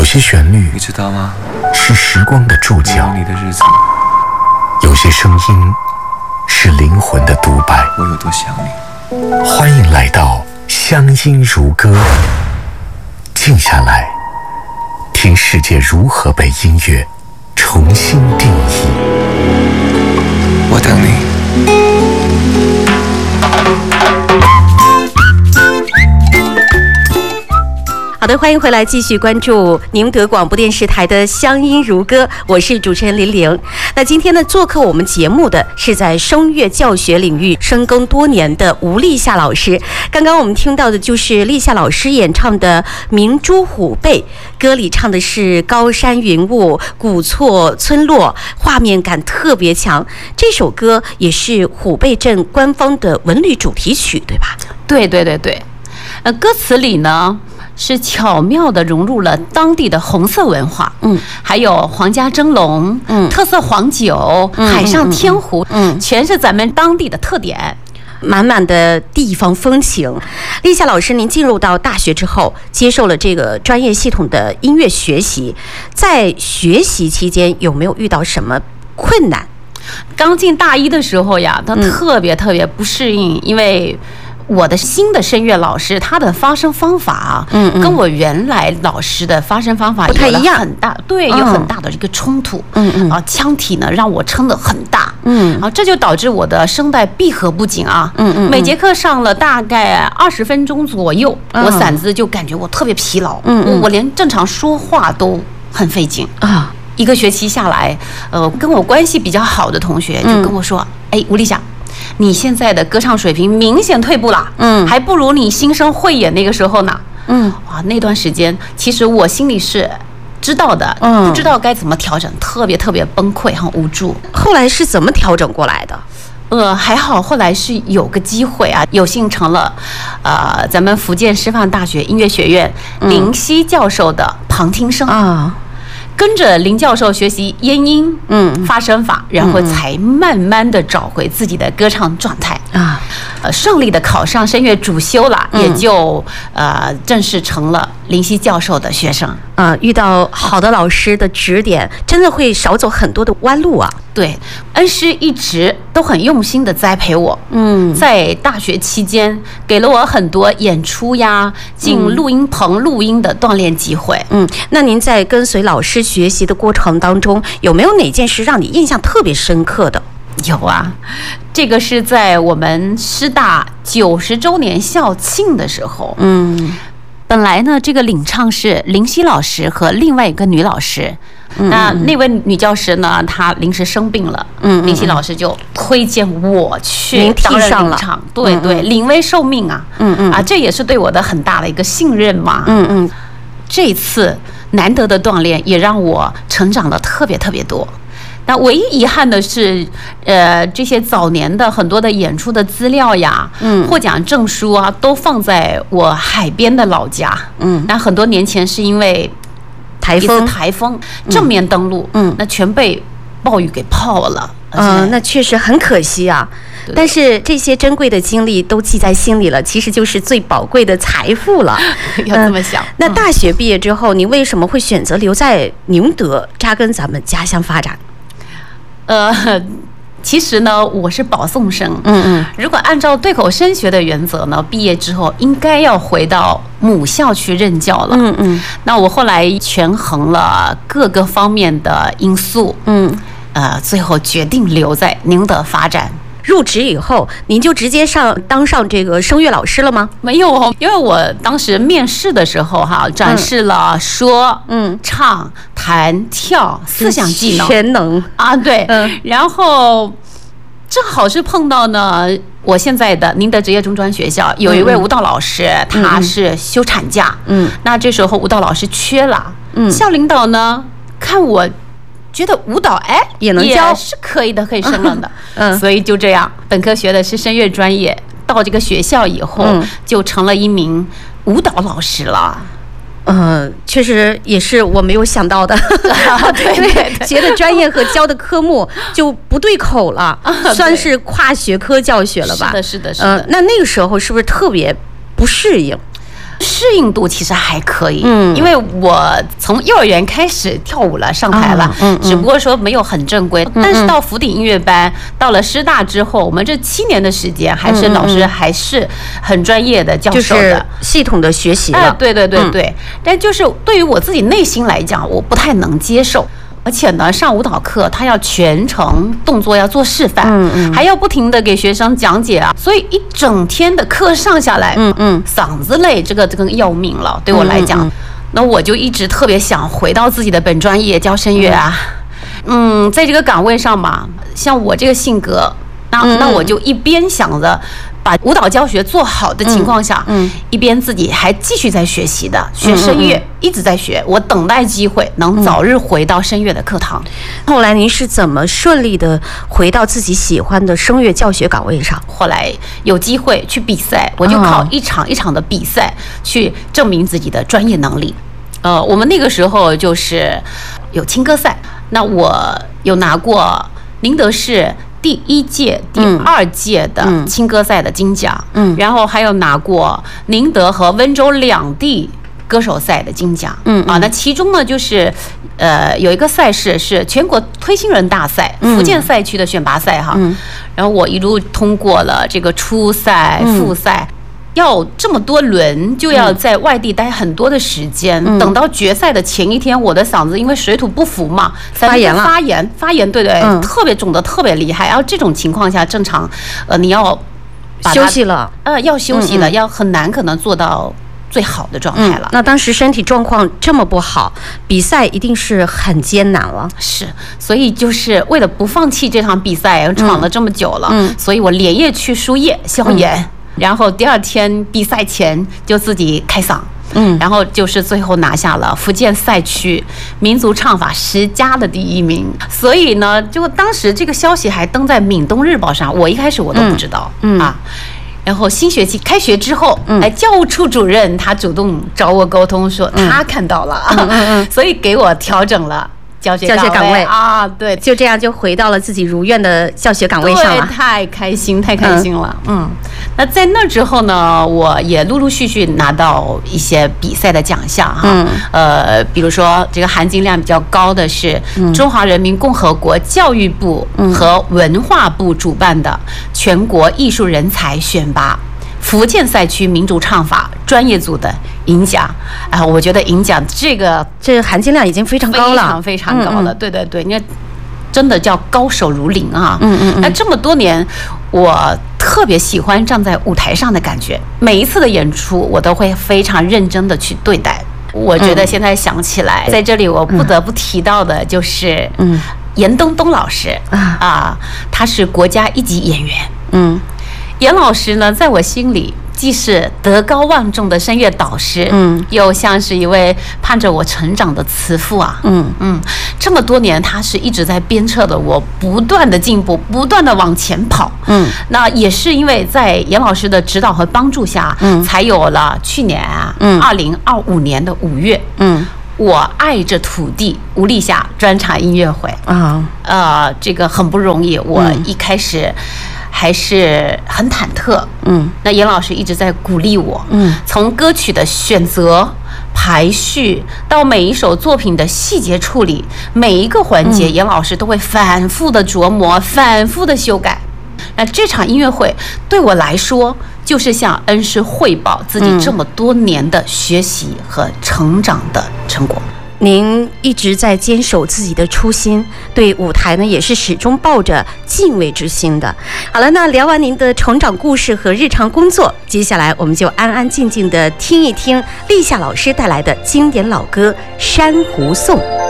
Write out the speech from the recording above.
些旋律， 你知道吗？ 是时光的注脚； 你的日子， 有些声音是灵魂的独白。 我有多想你。 欢迎来到乡音如歌，静下来，听世界如何被音乐重新定义。 我等你。 好的，欢迎回来，继续关注宁德广播电视台的乡音如歌，我是主持人林玲。那今天呢，做客我们节目的是在声乐教学领域深耕多年的吴丽夏老师。刚刚我们听到的就是丽夏老师演唱的《明珠虎背》，歌里唱的是高山云雾、古厝村落，画面感特别强。这首歌也是虎背镇官方的文旅主题曲，对吧？ 对。歌词里呢，是巧妙地融入了当地的红色文化，还有皇家蒸笼，特色黄酒，海上天湖，全是咱们当地的特点， 满满的地方风情。丽夏老师，您进入到大学之后，接受了这个专业系统的音乐学习，在学习期间有没有遇到什么困难？ 刚进大一的时候呀，他特别不适应，因为我的新的声乐老师，他的发声方法跟我原来老师的发声方法不太一样， 很大，对，有很大的一个冲突。腔体呢让我撑得很大，这就导致我的声带闭合不紧啊。每节课上了大概20分钟左右，我嗓子就感觉我特别疲劳，我连正常说话都很费劲啊。一个学期下来，跟我关系比较好的同学就跟我说：“哎，吴丽夏，你现在的歌唱水平明显退步了，还不如你新生汇演那个时候呢。”哇，那段时间其实我心里是知道的，不知道该怎么调整，特别崩溃和无助。 后来是怎么调整过来的？ 还好，后来是有个机会啊，有幸成了，咱们福建师范大学音乐学院林夕教授的旁听生啊。跟着林教授学习咽音，发声法，然后才慢慢的找回自己的歌唱状态啊，顺利的考上声乐主修了，也就正式成了林夕教授的学生。 遇到好的老师的指点，真的会少走很多的弯路啊。 对，恩师一直都很用心的栽培我。在大学期间给了我很多演出呀、进录音棚录音的锻炼机会。 那您在跟随老师学习的过程当中，有没有哪件事让你印象特别深刻的？ 有啊，这个是在我们师大90周年校庆的时候。本来呢，这个领唱是林夕老师和另外一个女老师。那位女教师呢，她临时生病了，林夕老师就推荐我去担任领唱，对，临危受命啊，这也是对我的很大的一个信任嘛。这次难得的锻炼也让我成长的特别多。那唯一遗憾的是，这些早年的很多的演出的资料呀，获奖证书啊，都放在我海边的老家。那很多年前是因为台风正面登陆，那全被暴雨给泡了。 那确实很可惜啊。但是这些珍贵的经历都记在心里了，其实就是最宝贵的财富了。 要这么想。 那大学毕业之后，你为什么会选择留在宁德，扎根咱们家乡发展？ 其实呢，我是保送生。如果按照对口升学的原则呢，毕业之后应该要回到母校去任教了。那我后来权衡了各个方面的因素，最后决定留在宁德发展。 入职以后，您就直接当上这个声乐老师了吗？ 没有，因为我当时面试的时候展示了说、唱、弹、跳4项技能， 全能啊，对，然后正好是碰到呢，我现在的宁德职业中专学校有一位舞蹈老师，他是休产假，那这时候舞蹈老师缺了，校领导呢看我觉得舞蹈也能教， 也是可以的，可以胜任的。所以就这样，本科学的是声乐专业，到这个学校以后，就成了一名舞蹈老师了。 确实也是我没有想到的。对，学的专业和教的科目就不对口了，算是跨学科教学了吧？ 是的。 那个时候是不是特别不适应？ 适应度其实还可以，因为我从幼儿园开始跳舞了，上台了，只不过说没有很正规，但是到福鼎音乐班，到了师大之后，我们这7年的时间，还是老师还是很专业的教授的， 就是系统的学习了。 对，但就是对于我自己内心来讲，我不太能接受。而且呢，上舞蹈课他要全程动作要做示范，还要不停的给学生讲解啊，所以一整天的课上下来，嗓子累，这个要命了，对我来讲，那我就一直特别想回到自己的本专业教声乐啊，在这个岗位上嘛，像我这个性格，那我就一边想着把舞蹈教学做好的情况下，一边自己还继续在学习的，学声乐，一直在学。我等待机会能早日回到声乐的课堂。 后来您是怎么顺利的回到自己喜欢的声乐教学岗位上？ 后来有机会去比赛，我就考一场一场的比赛，去证明自己的专业能力。我们那个时候就是有青歌赛，那我有拿过宁德市第1届、第2届的青歌赛的金奖，然后还有拿过宁德和温州2地歌手赛的金奖，那其中呢就是有一个赛事是全国推新人大赛，福建赛区的选拔赛哈，然后我一路通过了这个初赛、复赛。要这么多轮，就要在外地待很多的时间。等到决赛的前一天，我的嗓子因为水土不服嘛， 发炎了。 发炎，对，特别肿得特别厉害。然后这种情况下，正常，你要休息了， 要休息了，要很难可能做到最好的状态了。 那当时身体状况这么不好，比赛一定是很艰难了。 是，所以就是为了不放弃这场比赛，闯了这么久了，所以我连夜去输液消炎。然后第2天比赛前就自己开嗓，然后就是最后拿下了福建赛区民族唱法10佳的第1名。所以呢，就当时这个消息还登在《闽东日报》上，我一开始我都不知道啊。然后新学期开学之后，教务处主任他主动找我沟通说他看到了，所以给我调整了教学岗位啊，对， 就这样就回到了自己如愿的教学岗位上了， 太开心了。那在那之后呢，我也陆陆续续拿到一些比赛的奖项哈，比如说这个含金量比较高的是中华人民共和国教育部和文化部主办的全国艺术人才选拔。福建赛区民族唱法专业组的银奖我觉得银奖这个含金量已经非常高了， 非常高了。对，因为真的叫高手如林啊。那这么多年，我特别喜欢站在舞台上的感觉，每一次的演出我都会非常认真的去对待。我觉得现在想起来，在这里我不得不提到的就是严冬冬老师他是国家1级演员。严老师呢，在我心里既是德高望重的声乐导师，又像是一位盼着我成长的慈父啊。这么多年，他是一直在鞭策的我不断的进步，不断的往前跑。那也是因为在严老师的指导和帮助下，才有了去年2025年的5月，我爱着土地无力下专场音乐会这个很不容易。我一开始还是很忐忑，那严老师一直在鼓励我，从歌曲的选择、排序到每一首作品的细节处理，每一个环节，严老师都会反复的琢磨，反复的修改。那这场音乐会对我来说，就是向恩师汇报自己这么多年的学习和成长的成果。 您一直在坚守自己的初心，对舞台呢也是始终抱着敬畏之心的。好了，那聊完您的成长故事和日常工作，接下来我们就安安静静的听一听立夏老师带来的经典老歌《珊瑚颂》。